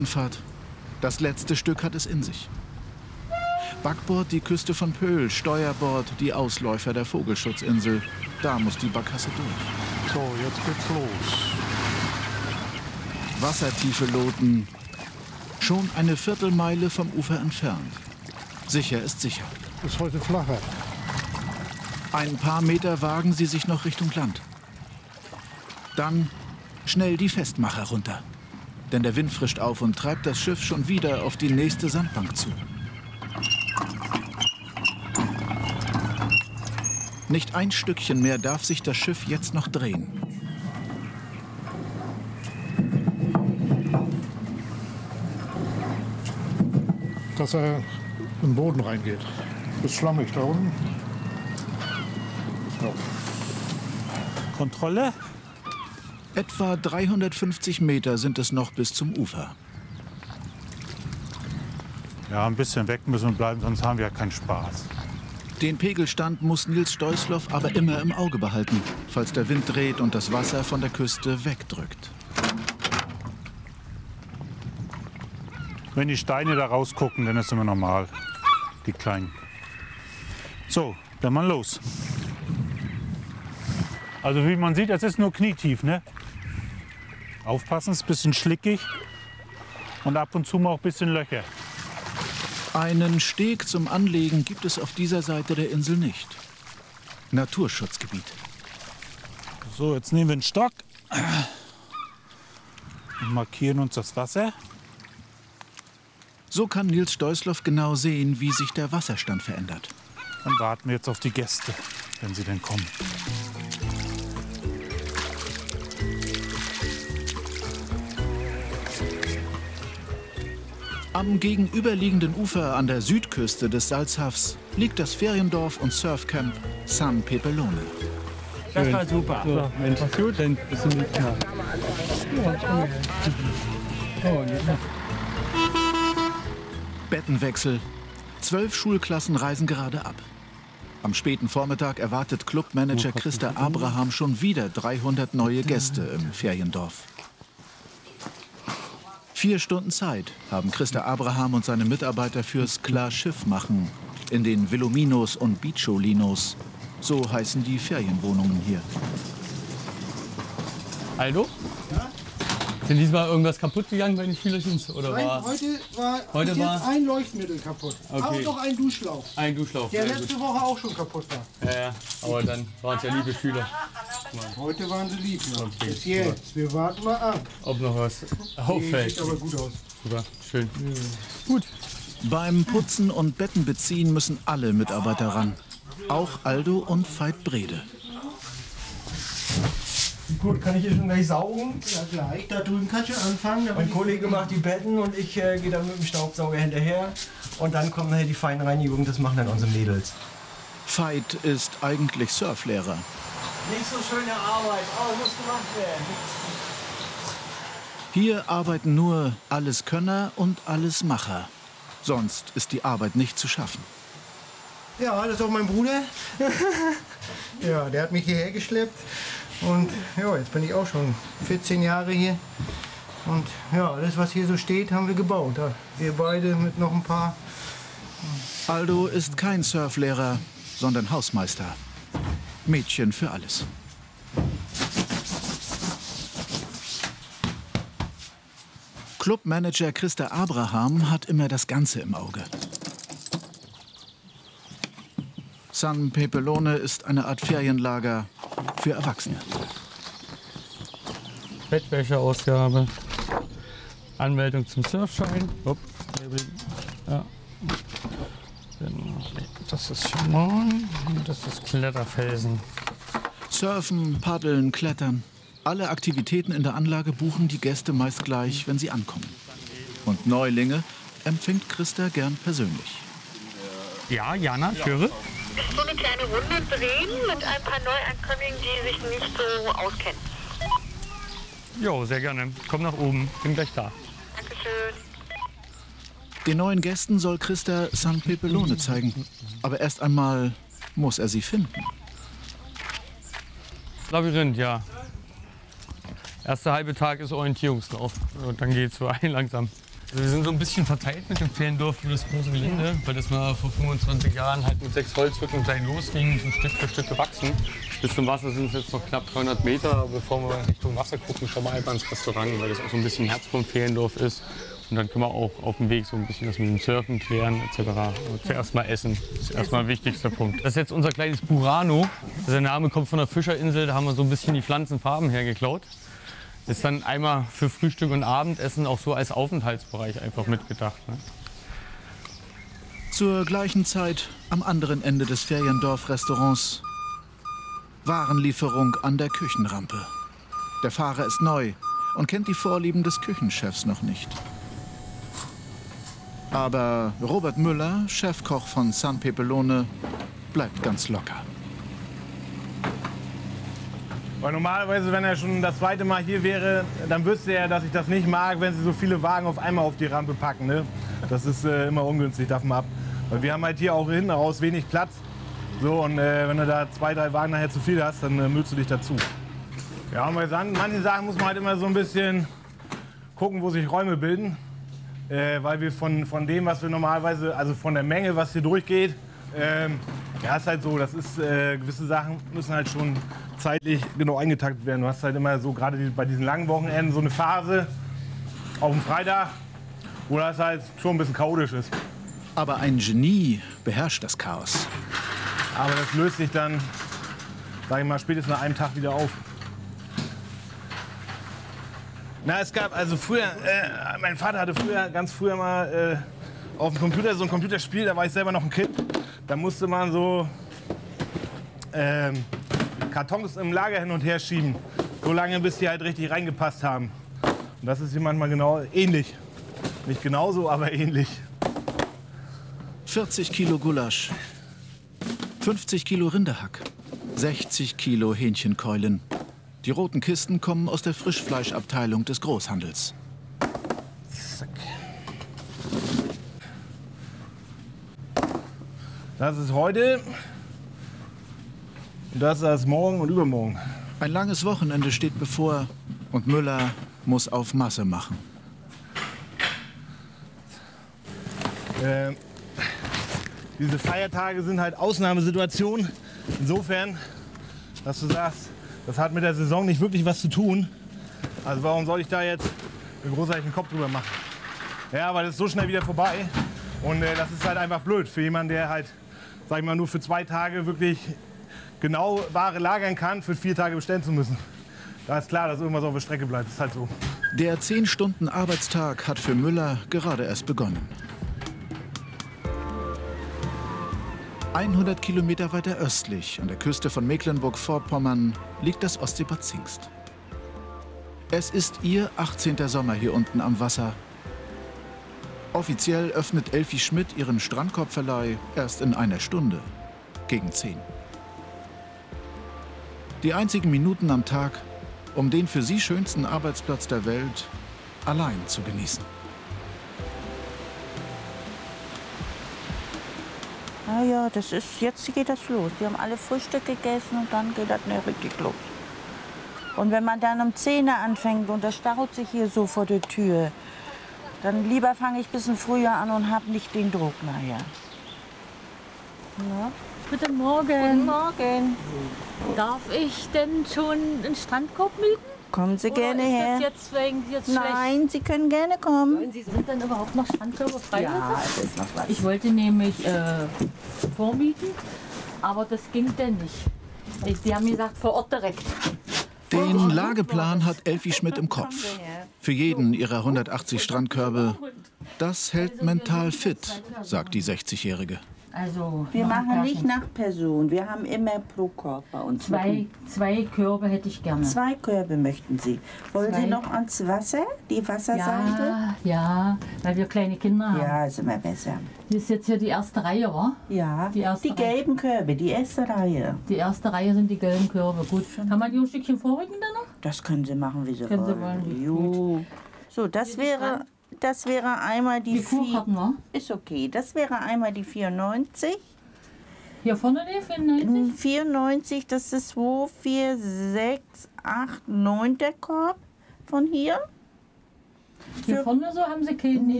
Fahrt. Das letzte Stück hat es in sich. Backbord die Küste von Pöhl, Steuerbord die Ausläufer der Vogelschutzinsel. Da muss die Barkasse durch. So, jetzt geht's los. Wassertiefe Loten. Schon eine Viertelmeile vom Ufer entfernt. Sicher ist sicher. Ist heute flacher. Ein paar Meter wagen sie sich noch Richtung Land. Dann schnell die Festmacher runter. Denn der Wind frischt auf und treibt das Schiff schon wieder auf die nächste Sandbank zu. Nicht ein Stückchen mehr darf sich das Schiff jetzt noch drehen. Dass er in den Boden reingeht. Ist schlammig da unten. Ja. Kontrolle? Etwa 350 Meter sind es noch bis zum Ufer. Ja, ein bisschen weg müssen wir bleiben, sonst haben wir ja keinen Spaß. Den Pegelstand muss Nils Stoisloff aber immer im Auge behalten, falls der Wind dreht und das Wasser von der Küste wegdrückt. Wenn die Steine da rausgucken, dann ist immer normal. Die kleinen. So, dann mal los. Also wie man sieht, es ist nur knietief, ne? Aufpassen, es ist ein bisschen schlickig und ab und zu mal auch ein bisschen Löcher. Einen Steg zum Anlegen gibt es auf dieser Seite der Insel nicht. Naturschutzgebiet. So, jetzt nehmen wir einen Stock und markieren uns das Wasser. So kann Nils Stoisloff genau sehen, wie sich der Wasserstand verändert. Dann warten wir jetzt auf die Gäste, wenn sie denn kommen. Am gegenüberliegenden Ufer an der Südküste des Salzhafs liegt das Feriendorf und Surfcamp San Pepelone. Das war super. So, Mensch, was gut, dann bist du nicht klar. Bettenwechsel. 12 Schulklassen reisen gerade ab. Am späten Vormittag erwartet Clubmanager Christa Abraham schon wieder 300 neue Gäste im Feriendorf. 4 Stunden Zeit haben Christa Abraham und seine Mitarbeiter fürs Klar-Schiff-Machen in den Velominos und Bicholinos. So heißen die Ferienwohnungen hier. Aldo? Ja? Sind diesmal irgendwas kaputt gegangen bei den Schülerchen? Oder Nein, war heute war ein Leuchtmittel kaputt. Okay. Aber noch ein Duschschlauch. ein Duschlauch? Der sehr letzte gut. Woche auch schon kaputt war. Ja, aber dann waren es ja liebe Schüler. Heute waren sie lieb. Noch. Okay, Bis jetzt. Wir warten mal ab. Ob noch was Nee, auffällt. sieht aber gut aus. Super, schön. Beim Putzen und Bettenbeziehen müssen alle Mitarbeiter ran. Auch Aldo und Veit Brede. Gut, kann ich hier schon gleich saugen? Ja, gleich. Da drüben kannst du anfangen. Mein Kollege macht die Betten und ich gehe dann mit dem Staubsauger hinterher. Und dann kommt nachher die Feinreinigung, das machen dann unsere Mädels. Veit ist eigentlich Surflehrer. Nicht so schöne Arbeit, aber muss gemacht werden. Hier arbeiten nur Alleskönner und Allesmacher. Sonst ist die Arbeit nicht zu schaffen. Ja, das ist auch mein Bruder. Ja, der hat mich hierher geschleppt. Und ja, jetzt bin ich auch schon 14 Jahre hier. Und ja, alles, was hier so steht, haben wir gebaut. Ja, wir beide mit noch ein paar. Aldo ist kein Surflehrer, sondern Hausmeister. Mädchen für alles. Clubmanager Christa Abraham hat immer das Ganze im Auge. San Pepelone ist eine Art Ferienlager für Erwachsene. Bettwäscheausgabe. Anmeldung zum Surfschein. Hopp. Ja. Das ist Schimon. Das ist Kletterfelsen. Surfen, Paddeln, Klettern. Alle Aktivitäten in der Anlage buchen die Gäste meist gleich, wenn sie ankommen. Und Neulinge empfängt Christa gern persönlich. Ja, Jana, ich höre. So eine kleine Runde drehen mit ein paar Neuankömmlingen, die sich nicht so auskennen. Jo, sehr gerne. Komm nach oben. Bin gleich da. Dankeschön. Den neuen Gästen soll Christa San Pepelone zeigen. Aber erst einmal muss er sie finden. Labyrinth, ja. Erster halbe Tag ist Orientierungslauf. Und dann geht's so ein langsam Wir sind so ein bisschen verteilt mit dem Feriendorf über das große Gelände, weil das mal vor 25 Jahren halt mit 6 Holzhütten gleich losging, so Stück für Stück gewachsen. Bis zum Wasser sind es jetzt noch knapp 300 Meter. Bevor wir Richtung Wasser gucken, schauen wir einfach ins Restaurant, weil das auch so ein bisschen Herz vom Feriendorf ist. Und dann können wir auch auf dem Weg so ein bisschen das mit dem Surfen klären etc. Aber zuerst mal essen, das ist erstmal ein wichtigster Punkt. Das ist jetzt unser kleines Burano. Der Name kommt von der Fischerinsel, da haben wir so ein bisschen die Pflanzenfarben hergeklaut. Ist dann einmal für Frühstück und Abendessen auch so als Aufenthaltsbereich einfach mitgedacht. Ne? Zur gleichen Zeit am anderen Ende des Feriendorf-Restaurants Warenlieferung an der Küchenrampe. Der Fahrer ist neu und kennt die Vorlieben des Küchenchefs noch nicht. Aber Robert Müller, Chefkoch von San Pepelone, bleibt ganz locker. Weil normalerweise, wenn er schon das zweite Mal hier wäre, dann wüsste er, dass ich das nicht mag, wenn sie so viele Wagen auf einmal auf die Rampe packen. Ne? Das ist immer ungünstig, davon ab. Weil wir haben halt hier auch hinten raus wenig Platz. So, und wenn du da 2, 3 Wagen nachher zu viel hast, dann müllst du dich dazu. Ja, und bei manchen Sachen muss man halt immer so ein bisschen gucken, wo sich Räume bilden. Weil wir von dem, was wir normalerweise, also von der Menge, was hier durchgeht, ja, ist halt so, das ist, gewisse Sachen müssen halt schon zeitlich genau eingetaktet werden. Du hast halt immer so, gerade bei diesen langen Wochenenden, so eine Phase auf dem Freitag, wo das halt schon ein bisschen chaotisch ist. Aber ein Genie beherrscht das Chaos. Aber das löst sich dann, sag ich mal, spätestens nach einem Tag wieder auf. Na, es gab also früher, mein Vater hatte ganz früher mal auf dem Computer so ein Computerspiel, da war ich selber noch ein Kind. Da musste man so Kartons im Lager hin und her schieben, so lange bis die halt richtig reingepasst haben. Und das ist hier manchmal genau ähnlich. Nicht genauso, aber ähnlich. 40 Kilo Gulasch, 50 Kilo Rinderhack, 60 Kilo Hähnchenkeulen. Die roten Kisten kommen aus der Frischfleischabteilung des Großhandels. Zack. Das ist heute und das ist morgen und übermorgen. Ein langes Wochenende steht bevor und Müller muss auf Masse machen. Diese Feiertage sind halt Ausnahmesituationen. Insofern, dass du sagst, das hat mit der Saison nicht wirklich was zu tun. Also warum soll ich da jetzt einen großartigen Kopf drüber machen? Ja, weil das ist so schnell wieder vorbei. Und das ist halt einfach blöd für jemanden, der halt, sag ich mal, nur für 2 Tage wirklich genau Ware lagern kann, für 4 Tage bestellen zu müssen. Da ist klar, dass irgendwas auf der Strecke bleibt. Das ist halt so. Der 10-Stunden-Arbeitstag hat für Müller gerade erst begonnen. 100 Kilometer weiter östlich, an der Küste von Mecklenburg-Vorpommern, liegt das Ostseebad Zingst. Es ist ihr 18. Sommer hier unten am Wasser. Offiziell öffnet Elfi Schmidt ihren Strandkorbverleih erst in einer Stunde, gegen 10. Die einzigen Minuten am Tag, um den für sie schönsten Arbeitsplatz der Welt allein zu genießen. Na ja, jetzt geht das los. Die haben alle Frühstück gegessen und dann geht das nicht richtig los. Und wenn man dann um 10 Uhr anfängt und das staut sich hier so vor der Tür, dann lieber fange ich ein bisschen früher an und habe nicht den Druck nachher. Ja. Guten Morgen. Guten Morgen. Darf ich denn schon einen Strandkorb mieten? Kommen Sie gerne Oder her. ist das jetzt schlecht? Nein, Sie können gerne kommen. Sie sind dann überhaupt noch Strandkörbe frei? Ja, es ist noch was. Ich wollte nämlich vormieten, aber das ging denn nicht. Die haben gesagt, vor Ort direkt. Den Lageplan hat Elfi Schmidt im Kopf. Für jeden ihrer 180 Strandkörbe. Das hält mental fit, sagt die 60-Jährige. Also Wir machen nicht nach Person. Wir haben immer pro Korb bei uns. Zwei Körbe hätte ich gerne. 2 Körbe möchten Sie. Wollen Sie noch ans Wasser? Die Wasserseite? Ja, weil wir kleine Kinder haben. Ja, ist immer besser. Hier ist jetzt hier die erste Reihe, wa? Ja, Die gelben Körbe, die erste Reihe. Die erste Reihe sind die gelben Körbe. Gut. Kann man die ein Stückchen vorrücken dann noch? Das können Sie machen, wie Sie Können Sie wollen. wollen. Jo. So, das wäre einmal die Wie viel hatten wir? Ist okay. Das wäre einmal die 94. Hier vorne die 94? 94, das ist 2, 4, 6, 8, 9 der Korb von hier. Hier vorne so haben Sie keinen.